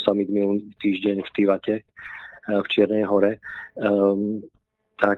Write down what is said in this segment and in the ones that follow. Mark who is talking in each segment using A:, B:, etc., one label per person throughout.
A: summit minulý týždeň v Tivate v Čiernej hore, tak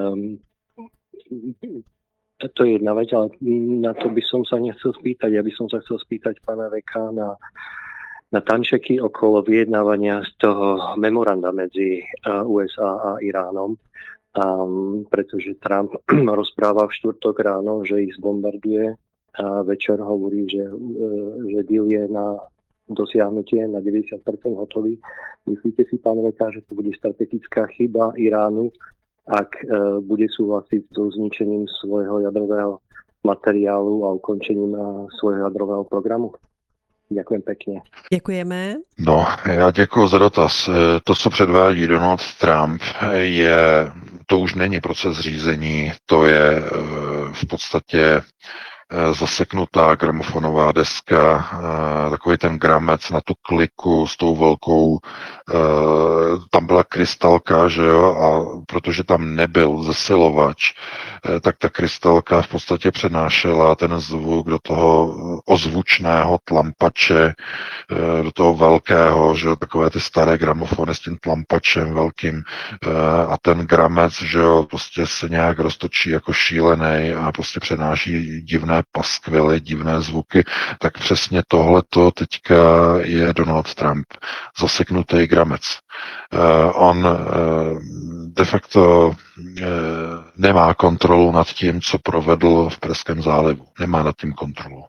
A: to je jedna vec, ale na to by som sa nechcel spýtať. Ja by som sa chcel spýtať pána Veka na tančeky okolo vyjednávania z toho memoranda medzi USA a Iránom, pretože Trump rozpráva v štvrtok ráno, že ich zbombarduje a večer hovorí, že deal je na dosiahnutie na 90% hotový. Myslíte si, pán Veka, že to bude strategická chyba Iránu, ak bude súhlasiť so zničením svojho jadrového materiálu a ukončením svojho jadrového programu? Děkujem pěkně.
B: Děkujeme.
C: No, já děkuji za dotaz. To, co předvádí Donald Trump, to už není proces řízení, to je v podstatě zaseknutá gramofonová deska, takový ten gramec na tu kliku s tou velkou, tam byla krystalka, že jo, a protože tam nebyl zesilovač, tak ta krystalka v podstatě přenášela ten zvuk do toho ozvučného tlampače, do toho velkého, že jo, takové ty staré gramofony s tím tlampačem velkým, a ten gramec, že jo, prostě se nějak roztočí jako šílený a prostě přenáší divné paskvily, divné zvuky, tak přesně tohleto teďka je Donald Trump, zaseknutý gramec. On de facto nemá kontrolu nad tím, co provedl v Perském zálivu. Nemá nad tím kontrolu.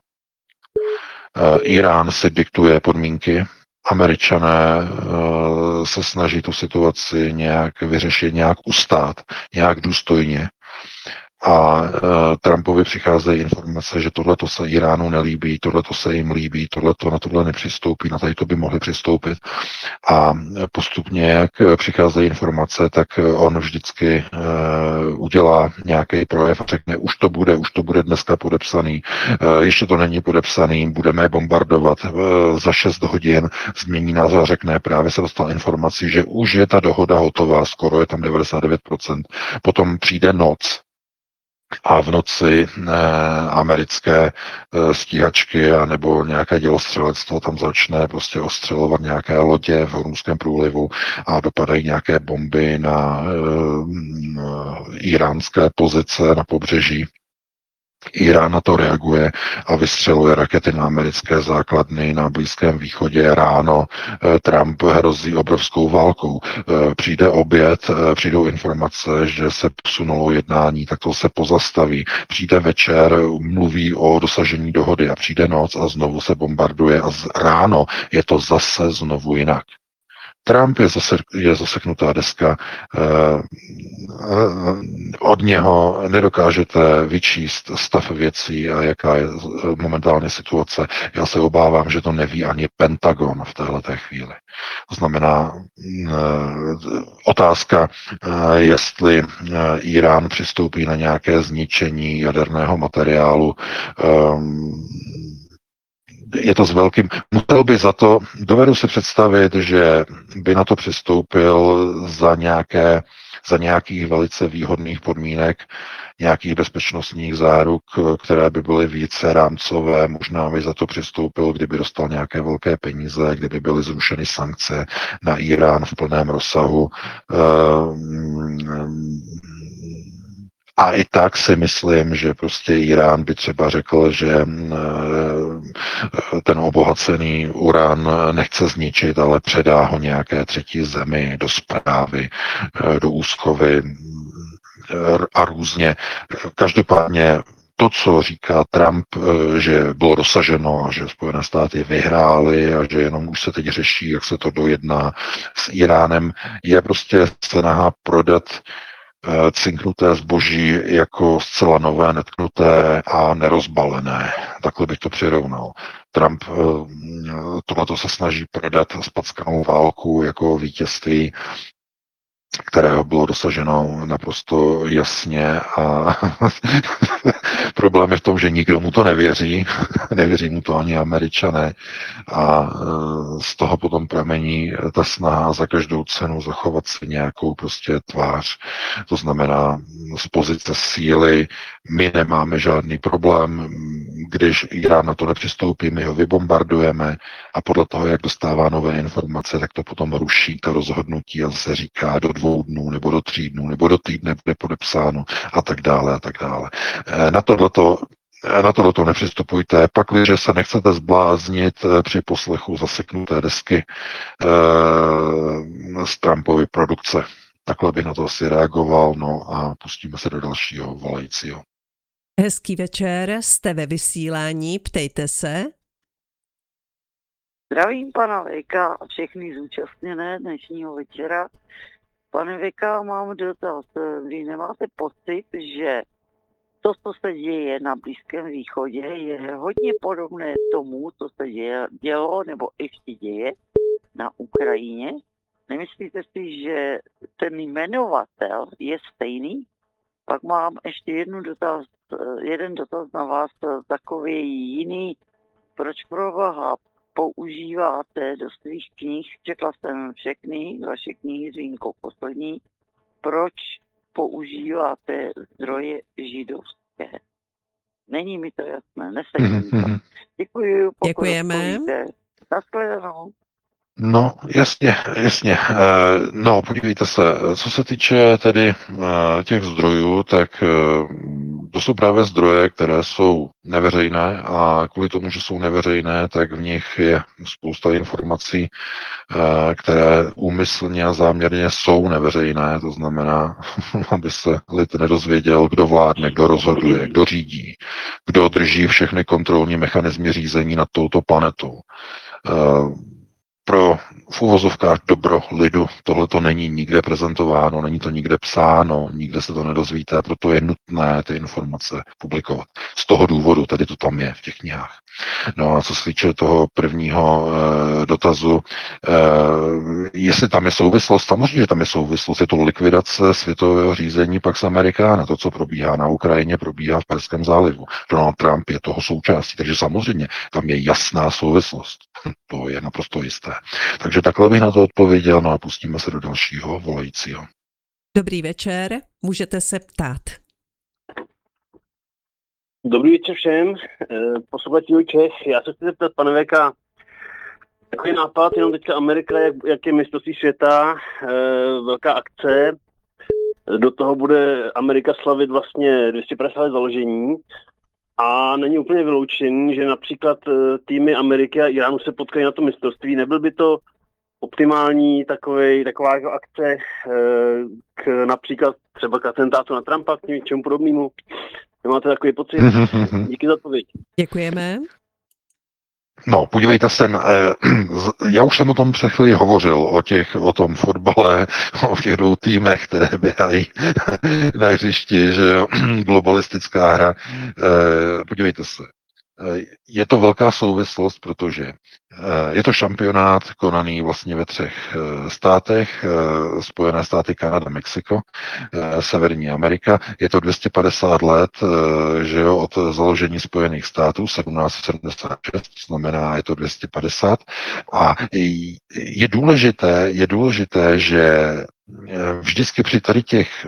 C: Irán si diktuje podmínky, Američané se snaží tu situaci nějak vyřešit, nějak ustát, nějak důstojně. A Trumpovi přicházejí informace, že tohleto se Iránu nelíbí, tohleto se jim líbí, tohleto na tohle nepřistoupí, na tady to by mohli přistoupit. A postupně, jak přicházejí informace, tak on vždycky udělá nějaký projev a řekne, už to bude dneska podepsaný, ještě to není podepsaný, budeme bombardovat, za 6 hodin změní názor a řekne, právě se dostal informací, že už je ta dohoda hotová, skoro je tam 99%, potom přijde noc, a v noci americké stíhačky nebo nějaké dělostřelectvo tam začne prostě ostřelovat nějaké lodě v Hormuzském průlivu a dopadají nějaké bomby na iránské pozice na pobřeží. Irán na to reaguje a vystřeluje rakety na americké základny na Blízkém východě ráno. Trump hrozí obrovskou válkou. Přijde oběd, přijdou informace, že se posunulo jednání, tak to se pozastaví. Přijde večer, mluví o dosažení dohody a přijde noc a znovu se bombarduje a ráno je to zase znovu jinak. Trump je zaseknutá deska, od něho nedokážete vyčíst stav věcí a jaká je momentálně situace. Já se obávám, že to neví ani Pentagon v téhleté chvíli. To znamená otázka, jestli Irán přistoupí na nějaké zničení jaderného materiálu, je to s velkým, musel by za to, dovedu si představit, že by na to přistoupil za nějakých velice výhodných podmínek, nějakých bezpečnostních záruk, které by byly více rámcové, možná by za to přistoupil, kdyby dostal nějaké velké peníze, kdyby byly zrušeny sankce na Irán v plném rozsahu. A i tak si myslím, že prostě Irán by třeba řekl, že ten obohacený uran nechce zničit, ale předá ho nějaké třetí zemi do správy, do úschovy a různě. Každopádně to, co říká Trump, že bylo dosaženo a že Spojené státy vyhrály a že jenom už se teď řeší, jak se to dojedná s Iránem, je prostě snaha prodat cinknuté zboží jako zcela nové, netknuté a nerozbalené. Takhle bych to přirovnal. Trump tohleto se snaží prodat spackanou válku jako vítězství, kterého bylo dosaženo naprosto jasně a problém je v tom, že nikdo mu to nevěří, nevěří mu to ani Američané a z toho potom pramení ta snaha za každou cenu zachovat si nějakou prostě tvář, to znamená z pozice síly My nemáme žádný problém, když Irán na to nepřistoupí, my ho vybombardujeme a podle toho, jak dostává nové informace, tak to potom ruší to rozhodnutí a se říká do 2 dnů, nebo do 3 dnů, nebo do týdne bude podepsáno a tak dále a tak dále. Na tohleto nepřistupujte. Pak, když se nechcete zbláznit při poslechu zaseknuté desky z Trumpovy produkce. Takhle bych na to asi reagoval, no a pustíme se do dalšího volajícího.
B: Hezký večer, jste ve vysílání, ptejte se.
D: Zdravím pana Vejka a všechny zúčastněné dnešního večera. Pane Vejka, mám dotaz. Vy nemáte pocit, že to, co se děje na Blízkém východě, je hodně podobné tomu, co se dělo nebo ještě děje na Ukrajině? Nemyslíte si, že ten jmenovatel je stejný? Pak mám ještě jeden dotaz na vás, takový jiný. Proč proboha používáte do svých knih, četla jsem všechny, vaše knihy s výjimkou poslední, proč používáte zdroje židovské? Není mi to jasné, nesedí to. Děkuji, pokud
B: Děkujeme.
D: Nashledanou.
C: No, jasně. No, podívejte se, co se týče tedy těch zdrojů, tak to jsou právě zdroje, které jsou neveřejné a kvůli tomu, že jsou neveřejné, tak v nich je spousta informací, které úmyslně a záměrně jsou neveřejné, to znamená, aby se lid nedozvěděl, kdo vládne, kdo rozhoduje, kdo řídí, kdo drží všechny kontrolní mechanismy řízení nad touto planetou. Pro v uvozovkách dobro lidu tohle to není nikde prezentováno, není to nikde psáno, nikde se to nedozvíte, proto je nutné ty informace publikovat. Z toho důvodu tady to tam je v těch knihách. No a co se týče toho prvního dotazu, jestli tam je souvislost, samozřejmě, že tam je souvislost, je to likvidace světového řízení Pax Americana, to, co probíhá na Ukrajině, probíhá v Perském zálivu. Donald Trump je toho součástí, takže samozřejmě tam je jasná souvislost. To je naprosto jisté. Takže takhle bych na to odpověděl, no a pustíme se do dalšího volajícího.
B: Dobrý večer, můžete se ptát.
E: Dobrý večer všem, posluchači Čech. Já se chci zeptat, pane Veka, takový nápad, jenom teďka Amerika, jak je mistrovství světa, velká akce, do toho bude Amerika slavit vlastně 250 let založení a není úplně vyloučený, že například týmy Ameriky a Iránu se potkají na tom mistrovství. Nebyl by to optimální taková akce například třeba k atentátu na Trumpa, k něčemu podobnému? Nemáte takový pocit? Díky za odpověď.
B: Děkujeme.
C: No, podívejte se, já už jsem o tom před chvíli hovořil, o tom fotbale, o těch 2 týmech, které běhají na hřišti, že globalistická hra. Podívejte se, je to velká souvislost, protože je to šampionát konaný vlastně ve 3 státech, Spojené státy, Kanada, Mexiko, Severní Amerika. Je to 250 let, že jo, od založení Spojených států, 1776, znamená, je to 250. A je důležité, že vždycky při tady těch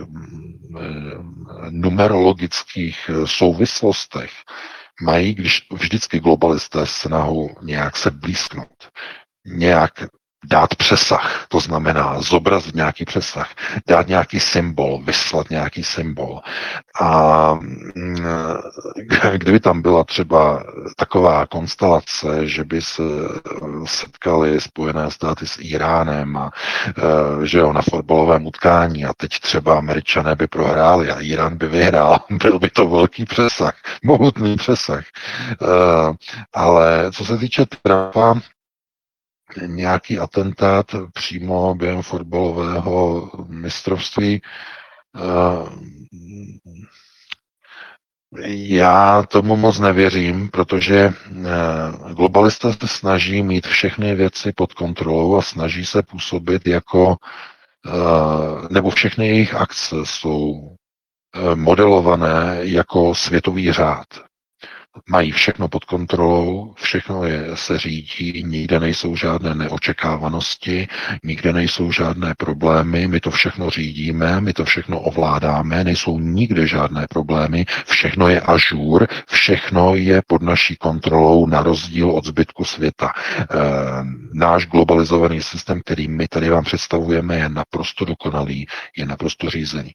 C: numerologických souvislostech mají vždycky globalisté snahu nějak se blízknout, nějak dát přesah, to znamená zobrazit nějaký přesah, dát nějaký symbol, vyslat nějaký symbol. A kdyby tam byla třeba taková konstelace, že by se setkali Spojené státy s Iránem a že jo, na fotbalovém utkání a teď třeba Američané by prohráli a Irán by vyhrál, byl by to velký přesah, mohutný přesah. Ale co se týče Trumpa, nějaký atentát přímo během fotbalového mistrovství. Já tomu moc nevěřím, protože globalisté se snaží mít všechny věci pod kontrolou a snaží se působit jako, nebo všechny jejich akce jsou modelované jako světový řád. mají všechno pod kontrolou, se řídí, nikde nejsou žádné neočekávanosti, nikde nejsou žádné problémy, my to všechno řídíme, my to všechno ovládáme, nejsou nikde žádné problémy, všechno je ažur, všechno je pod naší kontrolou na rozdíl od zbytku světa. Náš globalizovaný systém, který my tady vám představujeme, je naprosto dokonalý, je naprosto řízený.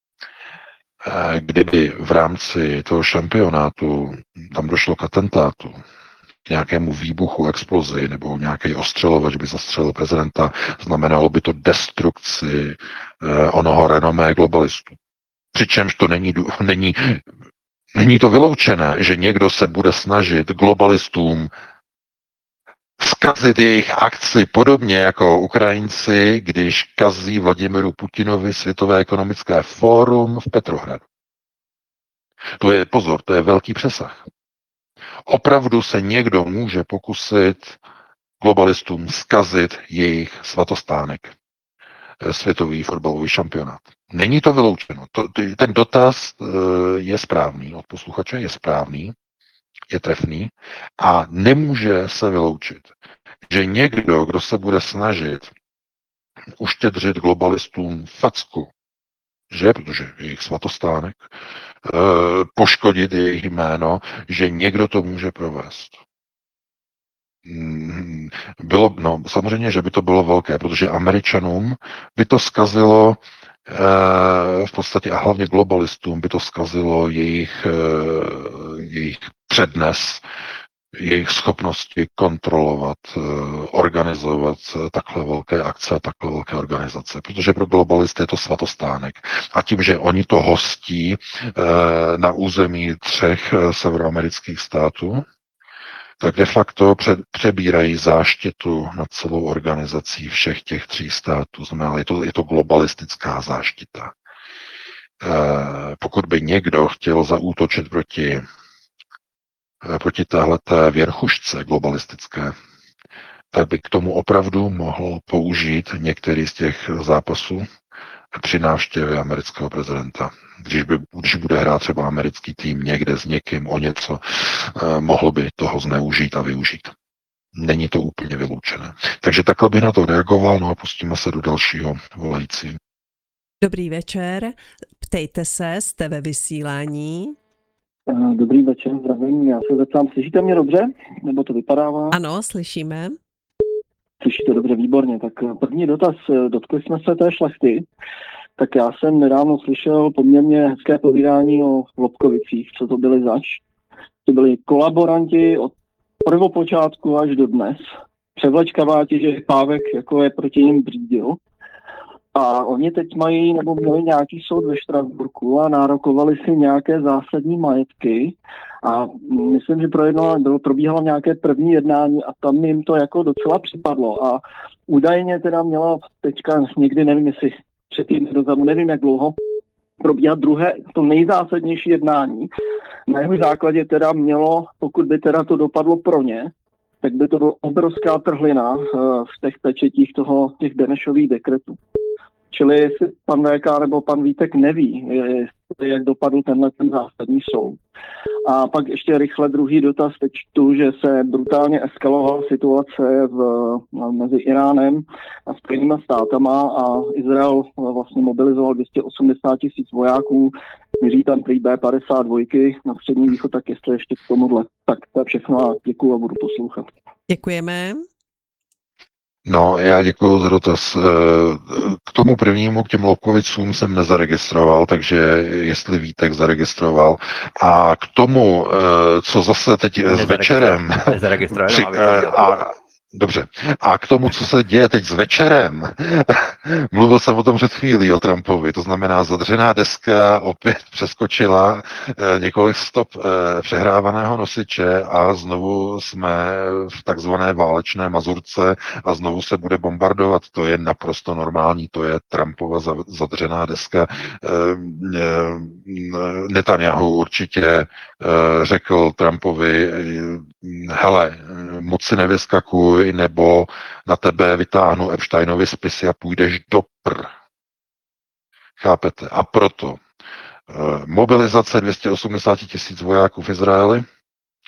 C: Kdyby v rámci toho šampionátu tam došlo k atentátu, k nějakému výbuchu, explozi, nebo nějaký ostřelovač by zastřelil prezidenta, znamenalo by to destrukci onoho renomé globalistů. Přičemž to není to vyloučené, že někdo se bude snažit globalistům zkazit jejich akci podobně jako Ukrajinci, když kazí Vladimiru Putinovi Světové ekonomické fórum v Petrohradu. To je, pozor, to je velký přesah. Opravdu se někdo může pokusit globalistům zkazit jejich svatostánek, světový fotbalový šampionát. Není to vyloučeno. Ten dotaz je správný, od posluchače je správný, je trefný a nemůže se vyloučit, že někdo, kdo se bude snažit uštědřit globalistům facku, že, protože jejich svatostánek, poškodit jejich jméno, že někdo to může provést. Samozřejmě, že by to bylo velké, protože Američanům by to zkazilo v podstatě a hlavně globalistům by to zkazilo jejich přednes, jejich schopnosti kontrolovat, organizovat takhle velké akce a takhle velké organizace. Protože pro globalisty je to svatostánek. A tím, že oni to hostí na území 3 severoamerických států, tak de facto přebírají záštitu nad celou organizací všech těch 3 států. Znamená, je to globalistická záštita. Pokud by někdo chtěl zaútočit proti téhleté věrchušce globalistické, tak by k tomu opravdu mohl použít některý z těch zápasů při návštěvě amerického prezidenta. Když bude hrát třeba americký tým někde s někým o něco, mohl by toho zneužít a využít. Není to úplně vyloučené. Takže takhle bych na to reagoval, no a pustíme se do dalšího volající.
B: Dobrý večer, ptejte se, jste ve vysílání.
F: Dobrý večer, zdravím, já se zeptám, slyšíte mě dobře, nebo to vypadává?
B: Ano, slyšíme.
F: Slyšíte dobře, výborně, tak první dotaz, dotkli jsme se té šlechty, tak já jsem nedávno slyšel poměrně hezké povídání o Lobkovicích, co to byli zač. To byli kolaboranti od prvopočátku až do dnes, převlečkaváti, že Pávek jako je proti nim břídil. A oni teď měli nějaký soud ve Štrasburku a nárokovali si nějaké zásadní majetky a myslím, že probíhalo nějaké první jednání a tam jim to jako docela připadlo a údajně teda měla teďka někdy, nevím jestli předtím dozadu, nevím jak dlouho, probíhat druhé, to nejzásadnější jednání. Na jeho základě teda mělo, pokud by teda to dopadlo pro ně, tak by to byla obrovská trhlina v těch pečetích těch Benešových dekretů. Čili jestli pan VK nebo pan Vítek neví, jak dopadl ten zásadní soud. A pak ještě rychle druhý dotaz. Teď čtu, že se brutálně eskalovala situace mezi Iránem a Spojenými státama a Izrael vlastně mobilizoval 280 000 vojáků, míří tam prý B-52 na Střední východ, tak jestli ještě k tomuhle. Tak to je všechno a děkuju a budu poslouchat.
B: Děkujeme.
C: No, já děkuji za dotaz. K tomu prvnímu, k těm Lobkovicům jsem nezaregistroval, takže jestli Vítek zaregistroval. A k tomu, co zase teď s večerem... Dobře. A k tomu, co se děje teď s večerem, mluvil jsem o tom před chvílí, o Trumpovi, to znamená, zadřená deska opět přeskočila několik stop přehrávaného nosiče a znovu jsme v takzvané válečné mazurce a znovu se bude bombardovat. To je naprosto normální, to je Trumpova zadřená deska. Netanyahu určitě řekl Trumpovi, hele, moc si nevyskakuj, nebo na tebe vytáhnu Epsteinovy spisy a půjdeš do Chápete? A proto mobilizace 280 000 vojáků v Izraeli,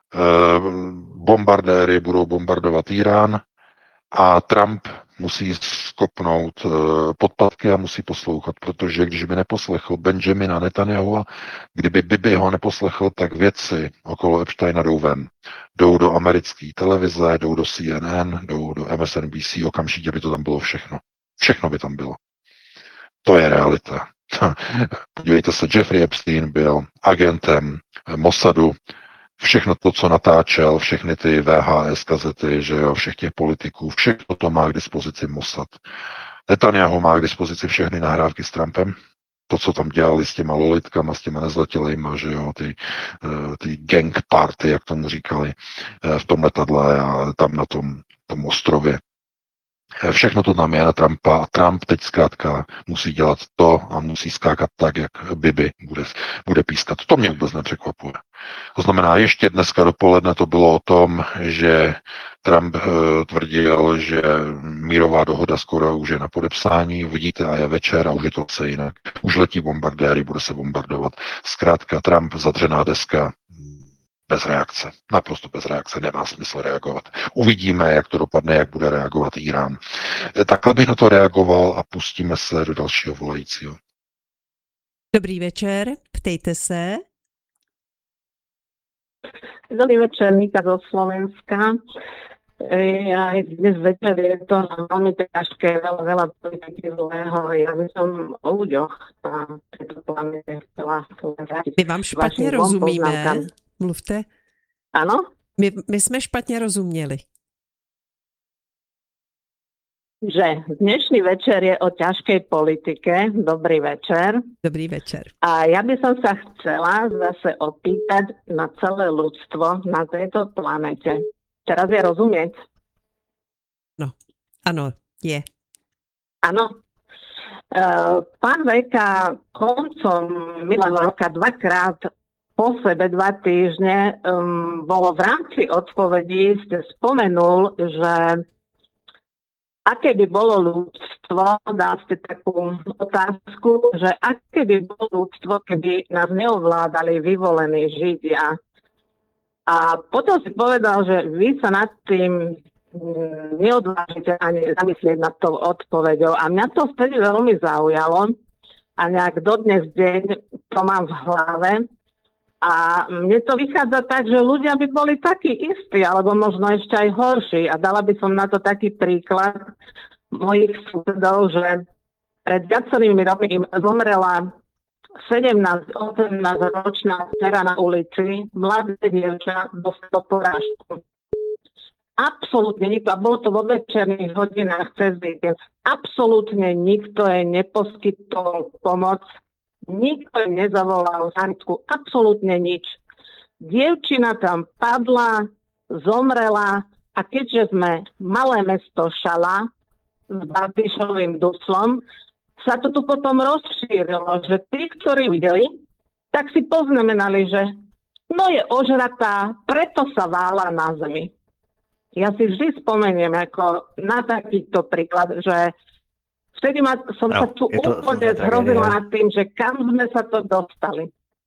C: bombardéry budou bombardovat Irán a Trump musí skopnout podpatky a musí poslouchat, protože když by neposlechl Benjamina Netanyahua, kdyby Bibi ho neposlechl, tak vědci okolo Epsteina jdou ven. Jdou do americké televize, jdou do CNN, jdou do MSNBC, okamžitě by to tam bylo všechno. Všechno by tam bylo. To je realita. Podívejte se, Jeffrey Epstein byl agentem Mossadu, všechno to, co natáčel, všechny ty VHS kazety, že jo, všech těch politiků, všechno to má k dispozici Mossad. Netanyahu má k dispozici všechny nahrávky s Trumpem, to, co tam dělali s těma lolitkama, s těma nezletilejma, že jo, ty gang party, jak tomu říkali, v tom letadle a tam na tom ostrově. Všechno to tam je na Trumpa a Trump teď zkrátka musí dělat to a musí skákat tak, jak Bibi bude pískat. To mě vůbec nepřekvapuje. To znamená, ještě dneska dopoledne to bylo o tom, že Trump tvrdil, že mírová dohoda skoro už je na podepsání, vidíte, a je večer a už je to zase jinak. Už letí bombardéry, bude se bombardovat. Zkrátka Trump zadřená deska, bez reakce. Naprosto bez reakce. Nemá smysl reagovat. Uvidíme, jak to dopadne, jak bude reagovat Irán. Takhle bych na to reagoval a pustíme se do dalšího volajícího.
B: Dobrý večer, ptejte se.
G: Dobrý večer, Nika zo Slovenska. Aj dnes večer je to veľmi ťažké, veľa politiky zlého. Ja by som o ľuďoch na tejto planete chcela povedať.
B: My vám špatně rozumíme. Mluvte.
G: Ano?
B: My jsme špatně rozuměli.
G: Že dnešný večer je o ťažkej politike. Dobrý večer.
B: Dobrý večer.
G: A ja by som sa chcela zase opýtať na celé ľudstvo na tejto planete. Teraz je rozumieť?
B: No, ano, je.
G: Áno. Pán Veka koncom minulého roka dvakrát po sebe 2 týždne bolo v rámci odpovedí, ste spomenul, že aké by bolo ľudstvo, dá ste takú otázku, že aké by bolo ľudstvo, keby nás neovládali vyvolení Židia. A potom si povedal, že vy sa nad tým neodvážite ani zamyslieť nad tou odpoveďou. A mňa to vtedy veľmi zaujalo a nejak dodnes deň to mám v hlave. A mne to vychádza tak, že ľudia by boli takí istí, alebo možno ešte aj horší. A dala by som na to taký príklad mojich susedov, že pred viacerými rokmi zomrela 17-18 ročná dcera na ulici, mladé dievča, dostalo porážku. Absolútne nikto, a bolo to vo večerných hodinách cez víkend, absolútne nikto jej neposkytol pomoc. Nikto im nezavolal sanitku, absolútne nič. Dievčina tam padla, zomrela a keďže sme malé mesto Šala s Bartyšovým duslom, sa to tu potom rozšírilo, že tí, ktorí videli, tak si poznamenali, že no je ožratá, preto sa vála na zemi. Ja si vždy spomeniem ako na takýto príklad, že vtedy som sa tu úplne zhrozila nad tým, že kam sme sa to dostali.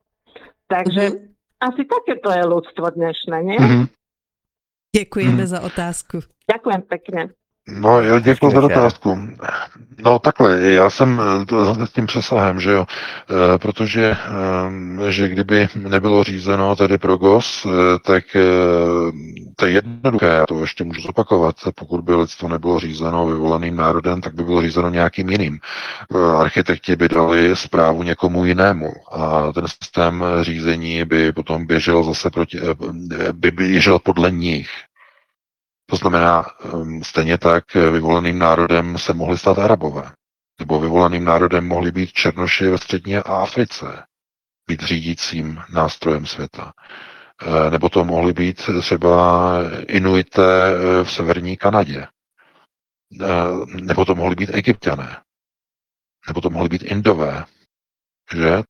G: Takže asi takéto je ľudstvo dnešné, nie?
B: Děkujeme za otázku.
G: Ďakujem pekne.
C: No, já děkuji za otázku. No takhle, já jsem s tím přesahem, že jo, protože že kdyby nebylo řízeno tady Progos, tak to je jednoduché, já to ještě můžu zopakovat, pokud by lidstvo nebylo řízeno vyvoleným národem, tak by bylo řízeno nějakým jiným. Architekti by dali správu někomu jinému a ten systém řízení by potom běžel zase by běžel podle nich. To znamená, stejně tak vyvoleným národem se mohli stát Arabové. Nebo vyvoleným národem mohli být Černoši ve střední Africe, být řídícím nástrojem světa. Nebo to mohli být třeba Inuité v severní Kanadě. Nebo to mohli být Egypťané. Nebo to mohli být Indové. Že?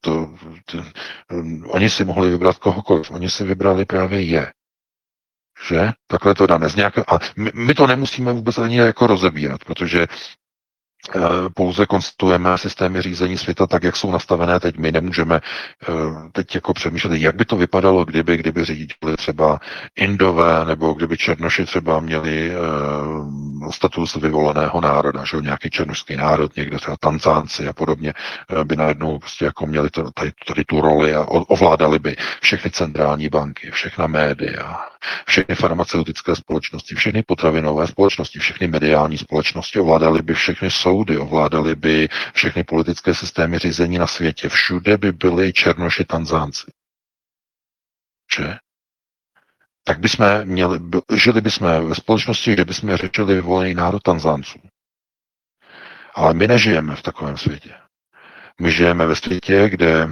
C: Oni si mohli vybrat kohokoliv. Oni si vybrali právě je. Že? Takhle to dáme. A my to nemusíme vůbec ani jako rozebírat, protože pouze konstatujeme systémy řízení světa tak, jak jsou nastavené teď. My nemůžeme teď jako přemýšlet, jak by to vypadalo, kdyby řídili třeba Indové, nebo kdyby Černoši třeba měli status vyvoleného národa, že nějaký černošský národ, někde třeba Tanzánci a podobně, by najednou prostě jako měli tady tu roli a ovládali by všechny centrální banky, všechna média, všechny farmaceutické společnosti, všechny potravinové společnosti, všechny mediální společnosti, ovládali by všechny soudy, ovládali by všechny politické systémy řízení na světě. Všude by byli Černoši, Tanzánci. Že? Tak žili bychom ve společnosti, kde bychom řečili vyvolený národ Tanzánců. Ale my nežijeme v takovém světě. My žijeme ve světě, kde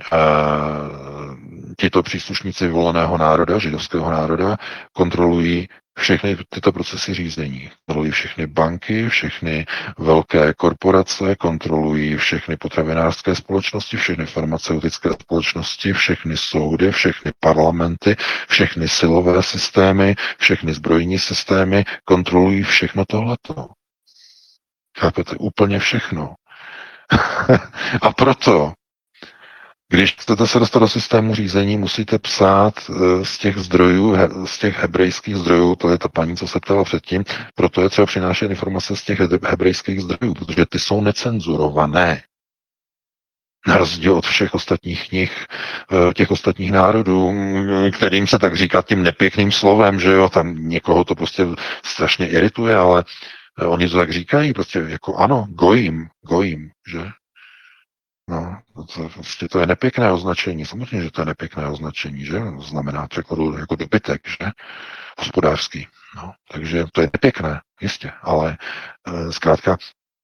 C: tito příslušníci vyvoleného národa, židovského národa, kontrolují všechny tyto procesy řízení. Kontrolují všechny banky, všechny velké korporace, kontrolují všechny potravinářské společnosti, všechny farmaceutické společnosti, všechny soudy, všechny parlamenty, všechny silové systémy, všechny zbrojní systémy, kontrolují všechno tohleto. Chápete? Úplně všechno. A proto, když chcete se dostat do systému řízení, musíte psát z těch zdrojů, z těch hebrejských zdrojů, to je ta paní, co se ptala předtím, proto je třeba přinášet informace z těch hebrejských zdrojů, protože ty jsou necenzurované. Na rozdíl od všech ostatních knih, těch ostatních národů, kterým se tak říká tím nepěkným slovem, že jo, tam někoho to prostě strašně irituje, ale oni to tak říkají, prostě jako ano, gojím, že? No, to je nepěkné označení. Samozřejmě, že to je nepěkné označení, že? To znamená překladu jako dobytek, že? Hospodářský. No, takže to je nepěkné, jistě, ale zkrátka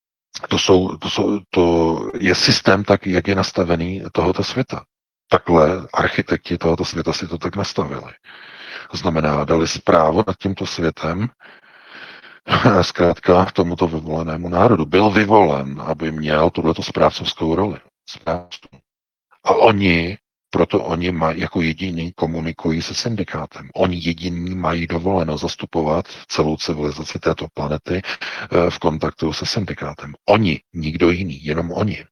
C: to je systém tak, jak je nastavený tohoto světa. Takhle architekti tohoto světa si to tak nastavili. To znamená, dali správu nad tímto světem zkrátka tomuto vyvolenému národu. Byl vyvolen, aby měl tuhleto správcovskou roli. A proto oni jako jediní komunikují se syndikátem. Oni jediní mají dovoleno zastupovat celou civilizaci této planety v kontaktu se syndikátem. Oni, nikdo jiný, jenom oni.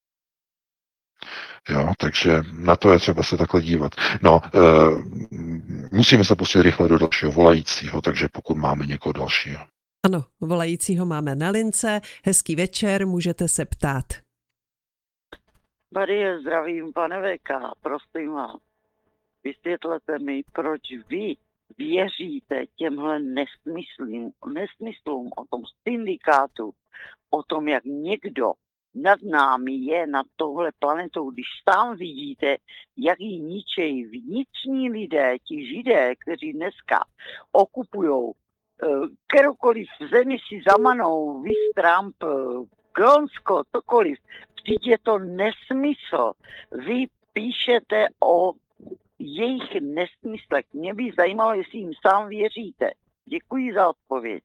C: Jo, takže na to je třeba se takhle dívat. No, musíme se pustit rychle do dalšího volajícího, takže pokud máme někoho dalšího.
B: Ano, volajícího máme na lince. Hezký večer, můžete se ptát.
D: Marie, zdravím, pane VK, prosím vás. Vysvětlete mi, proč vy věříte těmhle nesmyslům o tom syndikátu, o tom, jak někdo nad námi je, nad touhle planetou, když sám vidíte, jak ji ničejí vnitřní lidé, ti židé, kteří dneska okupujou kteroukoliv zemi si zamanou, vy Trump, Grónsko, cokoliv. Vždyť je to nesmysl. Vy píšete o jejich nesmyslech. Mě by zajímalo, jestli jim sám věříte. Děkuji za odpověď.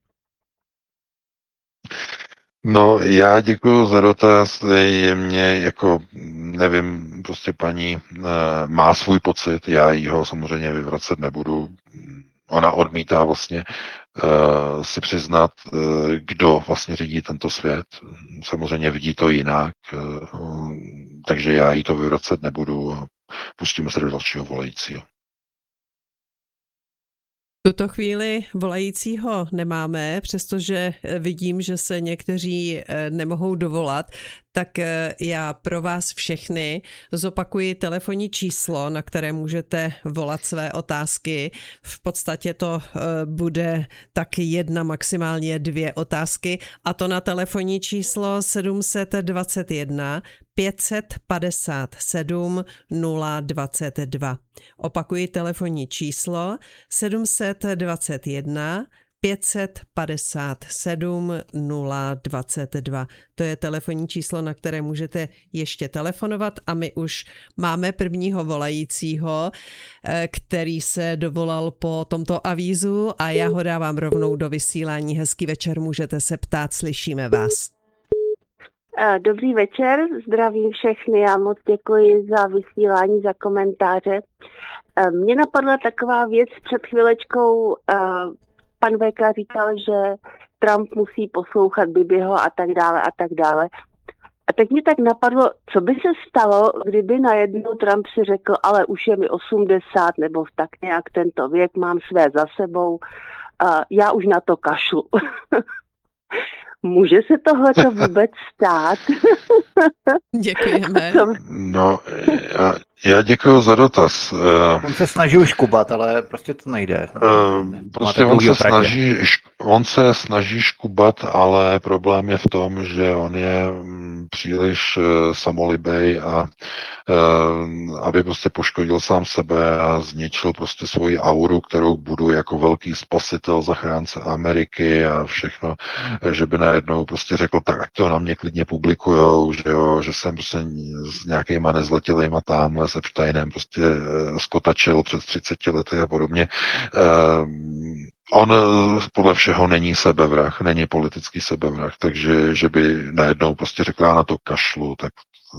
C: No, já děkuji za dotaz. Je mě jako, nevím, prostě paní má svůj pocit, já jí ho samozřejmě vyvracet nebudu. Ona odmítá vlastně si přiznat, kdo vlastně řídí tento svět. Samozřejmě vidí to jinak, takže já jí to vyvracet nebudu a pustíme se do dalšího volajícího.
B: V tuto chvíli volajícího nemáme, přestože vidím, že se někteří nemohou dovolat, tak já pro vás všechny zopakuji telefonní číslo, na které můžete volat své otázky. V podstatě to bude tak 1, maximálně 2 otázky, a to na telefonní číslo 721 557 022. Opakuji telefonní číslo 721 557 022. To je telefonní číslo, na které můžete ještě telefonovat, a my už máme prvního volajícího, který se dovolal po tomto avízu, a já ho dávám rovnou do vysílání. Hezký večer, můžete se ptát, slyšíme vás.
H: Dobrý večer, zdravím všechny a moc děkuji za vysílání, za komentáře. Mně napadla taková věc před chvilečkou. Pan VK říkal, že Trump musí poslouchat Bibiho a tak dále a tak dále. A teď mi tak napadlo, co by se stalo, kdyby najednou Trump si řekl, ale už je mi 80 nebo tak nějak tento věk, mám své za sebou, já už na to kašlu. Může se tohleto vůbec stát?
B: Děkujeme.
C: No, já děkuji za dotaz.
I: On se snaží už kubat, ale prostě to nejde.
C: Prostě on se snaží škubat, ale problém je v tom, že on je příliš samolibej a aby prostě poškodil sám sebe a zničil prostě svoji auru, kterou budu jako velký spasitel, zachránce Ameriky a všechno, že by najednou prostě řekl, tak ať to na mě klidně publikujou, že jsem prostě s nějakýma nezletilejma tamhle se Epsteinem prostě skotačil před 30 lety a podobně. On podle všeho není sebevrah, není politický sebevrah, takže že by najednou prostě řekl, já na to kašlu, tak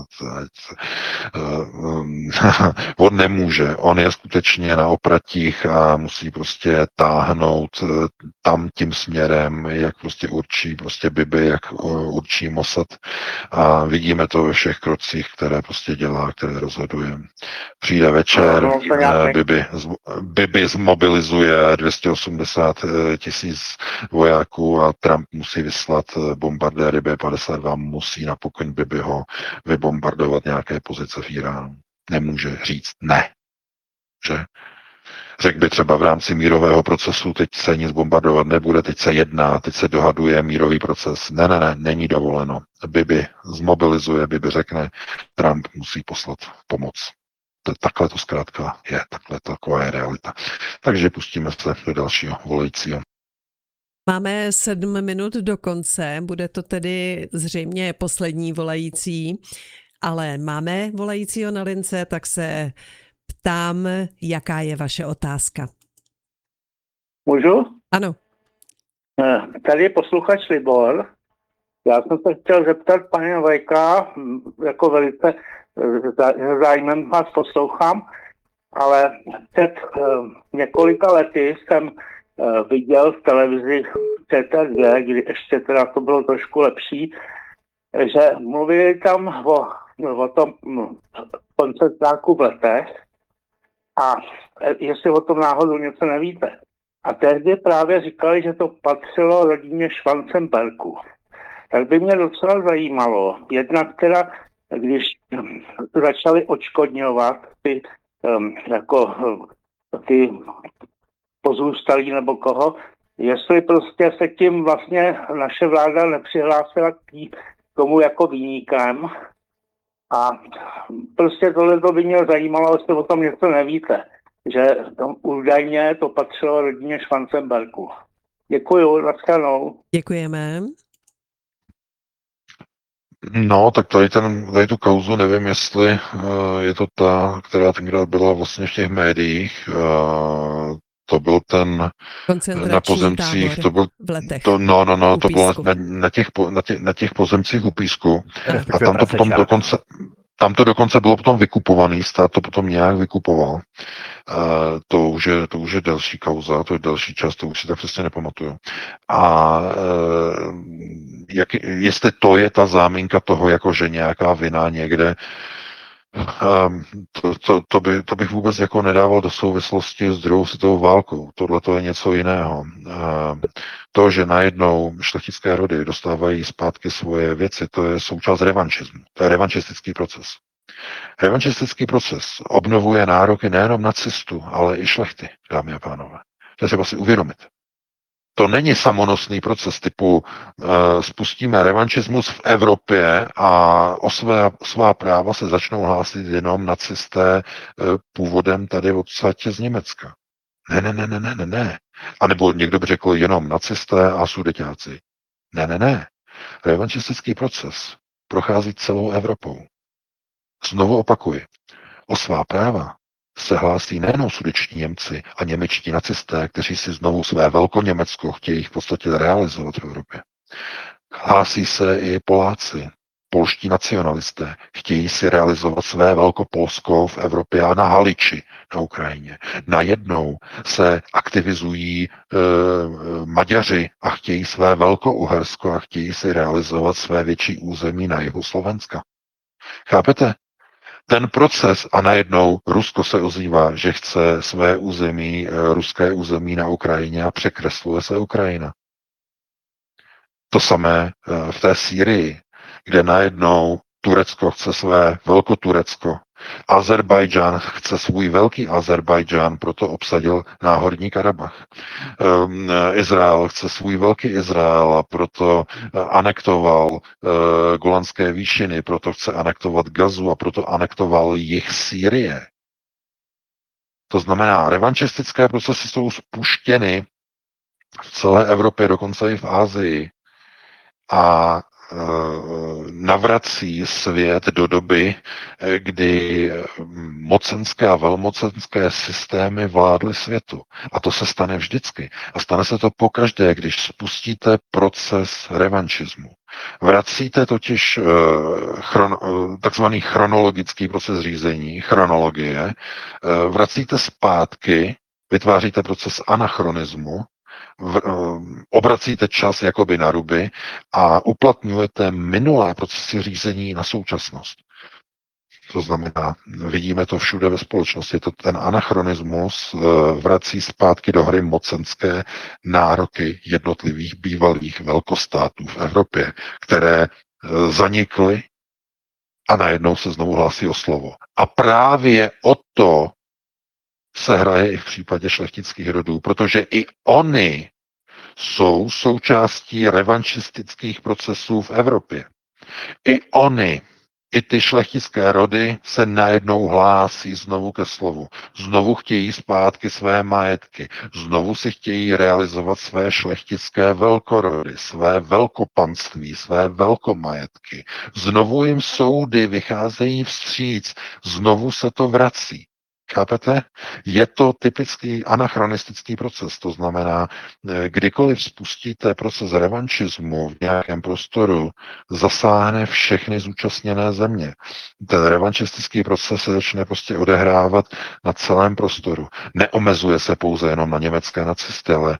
C: on nemůže, on je skutečně na opratích a musí prostě táhnout tam tím směrem, jak prostě určí prostě Bibi, jak určí Mossad a vidíme to ve všech krocích, které prostě dělá, které rozhoduje. Přijde večer, Bibi zmobilizuje 280 000 vojáků a Trump musí vyslat bombardéry B-52, musí na pokoň Bibiho vybombardovat nějaké pozice v Iránu. Nemůže říct ne. Že? Řekl by třeba v rámci mírového procesu, teď se nic bombardovat nebude, teď se jedná, teď se dohaduje mírový proces. Ne, není dovoleno. Bibi zmobilizuje, Bibi řekne, Trump musí poslat pomoc. Takhle to zkrátka je, taková je realita. Takže pustíme se do dalšího volajícího.
B: Máme 7 minut do konce, bude to tedy zřejmě poslední volající, ale máme volajícího na lince, tak se ptám, jaká je vaše otázka.
J: Můžu?
B: Ano.
J: Tady je posluchač Libor. Já jsem se chtěl zeptat paní Vejka, jako velice zájmem vás poslouchám, ale před několika lety jsem viděl v televizi ČT2, kdy ještě teda to bylo trošku lepší, že mluvili tam o tom koncentráku v Letech a jestli o tom náhodou něco nevíte. A tehdy právě říkali, že to patřilo rodině Schwanzenbergů. Tak by mě docela zajímalo, jednak teda, když začali odškodňovat ty pozůstalí nebo koho, jestli prostě se tím vlastně naše vláda nepřihlásila k tomu jako viníkem. A prostě tohle by mě zajímalo, jestli o tom něco nevíte, že údajně to patřilo rodině Schwanzenbergů. Děkuju, nashledanou.
B: Děkujeme.
C: No, tak tady tu kauzu nevím, jestli je to ta, která tenkrát byla vlastně v těch médiích. To byl ten na pozemcích, to byl
B: v Letech.
C: To bylo na těch pozemcích u Písku. A tam to potom dokonce bylo potom vykupovaný, stát to potom nějak vykupoval. To už je další kauza, to je další čas, to už si tak přesně nepamatuju. A jestli to je ta záminka toho, jako že nějaká vina někde, to bych vůbec jako nedával do souvislosti s druhou světovou válkou. Tohle to je něco jiného. To, že najednou šlechtické rody dostávají zpátky svoje věci, to je součást revanšismu. To je revanšistický proces. Revanšistický proces obnovuje nároky nejenom nacistů, ale i šlechty, dámy a pánové. To je třeba si uvědomit. To není samonosný proces typu spustíme revanšismus v Evropě a o svá práva se začnou hlásit jenom nacisté původem tady odsaď z Německa. Ne. A nebo někdo by řekl jenom nacisté a sudeťáci. Ne. Revanšistický proces prochází celou Evropou. Znovu opakuji, o svá práva se hlásí nejenom sudeční Němci a němečtí nacisté, kteří si znovu své Velkoněmecko chtějí v podstatě realizovat v Evropě. Hlásí se i Poláci, polští nacionalisté. Chtějí si realizovat své Velkopolsko v Evropě a na Haliči na Ukrajině. Najednou se aktivizují Maďaři a chtějí své Velkouhersko a chtějí si realizovat své větší území na jihu Slovenska. Chápete? Ten proces a najednou Rusko se ozývá, že chce své území, ruské území na Ukrajině a překresluje se Ukrajina. To samé v té Sýrii, kde najednou Turecko chce své Velkoturecko. Azerbajdžán chce svůj velký Azerbajdžán, proto obsadil Náhorní Karabach. Izrael chce svůj velký Izrael a proto anektoval Golanské výšiny, proto chce anektovat Gazu a proto anektoval jih Sýrie. To znamená, revanšistické procesy jsou spuštěny v celé Evropě, dokonce i v Asii a navrací svět do doby, kdy mocenské a velmocenské systémy vládly světu. A to se stane vždycky. A stane se to pokaždé, když spustíte proces revanšismu. Vracíte totiž takzvaný chronologický proces řízení, chronologie, vracíte zpátky, vytváříte proces anachronismu, obracíte čas jakoby na ruby a uplatňujete minulé procesy řízení na současnost. To znamená, vidíme to všude ve společnosti, to ten anachronismus vrací zpátky do hry mocenské nároky jednotlivých bývalých velkostátů v Evropě, které zanikly a najednou se znovu hlásí o slovo. A právě o to se hraje i v případě šlechtických rodů, protože i oni jsou součástí revanšistických procesů v Evropě. I oni, i ty šlechtické rody se najednou hlásí znovu ke slovu. Znovu chtějí zpátky své majetky. Znovu si chtějí realizovat své šlechtické velkorody, své velkopanství, své velkomajetky. Znovu jim soudy vycházejí vstříc. Znovu se to vrací. Chápete? Je to typický anachronistický proces, to znamená, kdykoliv spustíte proces revanšismu v nějakém prostoru, zasáhne všechny zúčastněné země. Ten revanšistický proces se začne prostě odehrávat na celém prostoru. Neomezuje se pouze jenom na německé nacisty, ale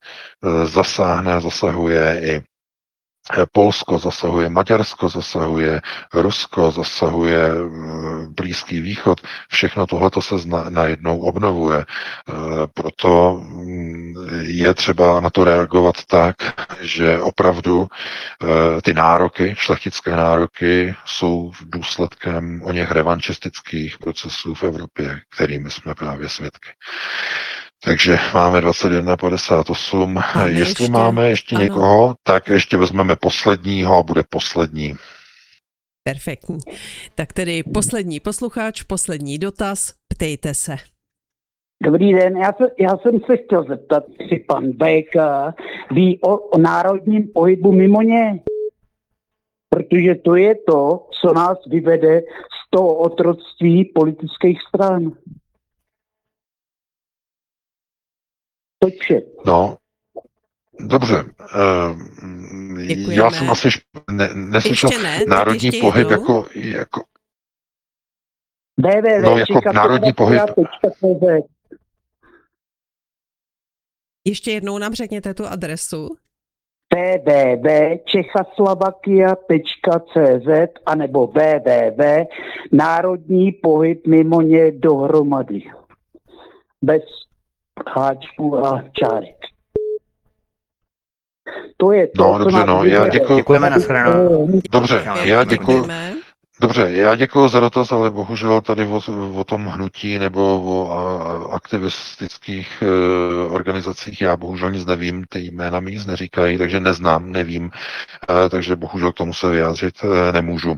C: zasahuje i Polsko, zasahuje Maďarsko, zasahuje Rusko, zasahuje Blízký východ. Všechno tohleto se najednou obnovuje. Proto je třeba na to reagovat tak, že opravdu ty nároky, šlechtické nároky, jsou důsledkem o něch revanšistických procesů v Evropě, kterými jsme právě svědky. Takže máme 21:58. Jestli máme ještě někoho, tak ještě vezmeme posledního a bude poslední.
B: Perfektní. Tak tedy poslední posluchač, poslední dotaz, ptejte se.
K: Dobrý den, já jsem se chtěl zeptat, jestli pan VK ví o národním pohybu mimo ně. Protože to je to, co nás vyvede z toho otroctví politických stran.
C: No, dobře. Já jsem asi neslyšel národní pohyb jako no, jako národní pohyb.
B: Ještě jednou nám řekněte tu adresu.
K: www.čechoslovakia.cz anebo www národní pohyb mimo ně dohromady. Bez háčků a čárek. To je to,
C: no, dobře, no, já děkujeme na shledanou. Dobře, já děkuji. Dobře, já děkuji za dotaz, ale bohužel tady o tom hnutí nebo o aktivistických organizacích já bohužel nic nevím, ty jména mi nic neříkají, takže neznám, nevím, takže bohužel k tomu se vyjádřit nemůžu.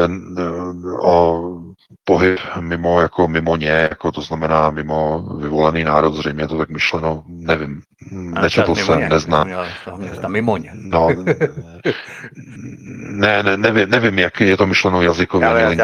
C: O pohyb mimo ně, jako to znamená mimo vyvolený národ, zřejmě to tak myšleno nevím, nečetl jsem, neznám.
I: Mimoň.
C: No, nevím, jak je to myšleno jazykově.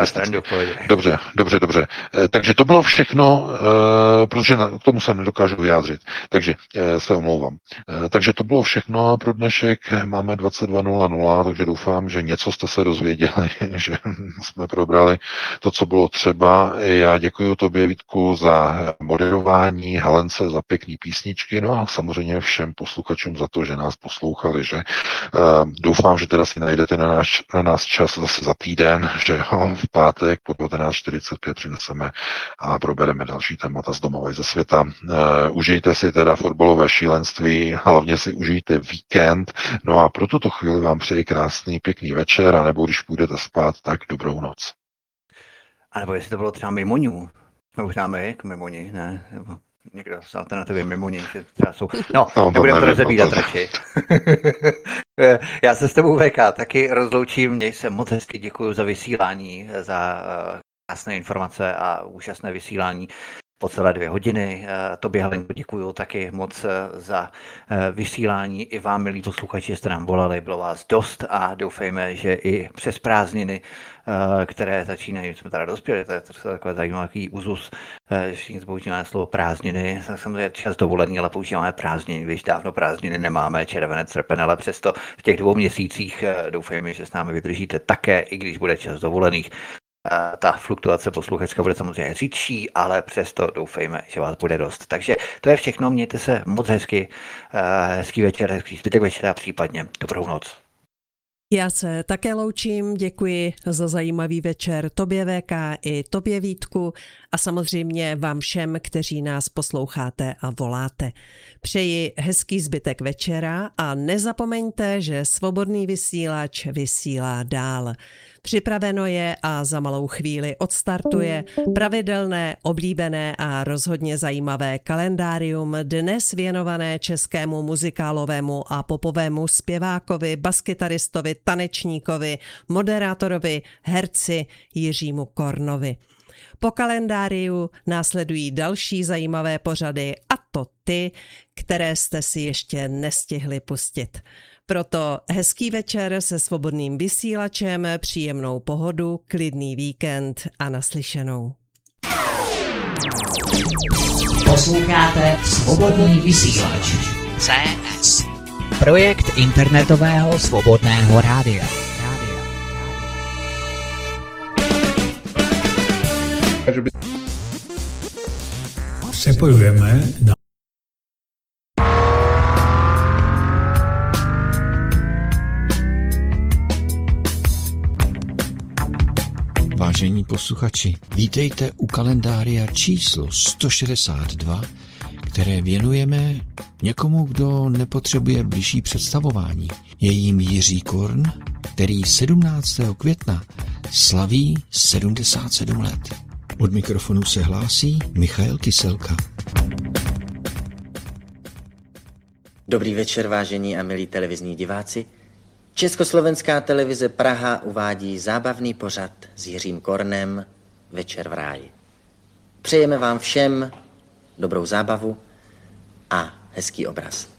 C: Dobře. Takže to bylo všechno, protože k tomu se nedokážu vyjádřit, takže se omlouvám. Takže to bylo všechno pro dnešek, máme 22:00, takže doufám, že něco jste se dozvěděli, že jsme probrali to, co bylo třeba. Já děkuji tobě, Vítku, za moderování, Helence za pěkný písničky, no a samozřejmě všem posluchačům za to, že nás poslouchali, že doufám, že teda si najdete na nás čas zase za týden, že v pátek po 19:45 přineseme a probereme další témata z domova i ze světa. Užijte si teda fotbalové šílenství, hlavně si užijte víkend, no a pro tuto chvíli vám přeji krásný, pěkný večer, anebo když půjdete spát, tak dobrou noc.
I: A nebo jestli to bylo třeba Mimoňů, možná my k Mimoni, ne? Nebo někdo z alternativy Mimoni, že třeba jsou... No, nebudeme to rozebírat radši. Já se s tebou, VK, taky rozloučím, měj se moc hezky, děkuji za vysílání, za krásné informace a úžasné vysílání po celé 2 hodiny. Tobě, Helenko, děkuju taky moc za vysílání. I vám, milí posluchači, jste nám volali, bylo vás dost a doufejme, že i přes prázdniny, které začínají, jsme teda dospěli, to je takový zajímavý úzus, všichni používáme slovo prázdniny, samozřejmě čas dovolený, ale používáme prázdniny, když dávno prázdniny nemáme, červenec, srpen, ale přesto v těch 2 měsících doufejme, že s námi vydržíte také, i když bude čas dovolených. Ta fluktuace posluchačka bude samozřejmě řídší, ale přesto doufejme, že vás bude dost. Takže to je všechno, mějte se moc hezky, hezký večer, hezký zbytek večera, případně dobrou noc.
B: Já se také loučím, děkuji za zajímavý večer tobě, VK, i tobě, Vítku, a samozřejmě vám všem, kteří nás posloucháte a voláte. Přeji hezký zbytek večera a nezapomeňte, že Svobodný vysílač vysílá dál. Připraveno je a za malou chvíli odstartuje pravidelné, oblíbené a rozhodně zajímavé kalendárium, dnes věnované českému muzikálovému a popovému zpěvákovi, baskytaristovi, tanečníkovi, moderátorovi, herci Jiřímu Kornovi. Po kalendáriu následují další zajímavé pořady, a to ty, které jste si ještě nestihli pustit. Proto hezký večer se Svobodným vysílačem, příjemnou pohodu, klidný víkend a naslyšenou.
L: Posloucháte Svobodný vysílač. CS. Projekt internetového svobodného rádia.
M: Přepojujeme na
N: Vážení posluchači, vítejte u kalendária číslo 162, které věnujeme někomu, kdo nepotřebuje bližší představování. Je jím Jiří Korn, který 17. května slaví 77 let. Od mikrofonu se hlásí Michael Kyselka.
O: Dobrý večer, vážení a milí televizní diváci. Československá televize Praha uvádí zábavný pořad s Jiřím Kornem Večer v ráji. Přejeme vám všem dobrou zábavu a hezký obraz.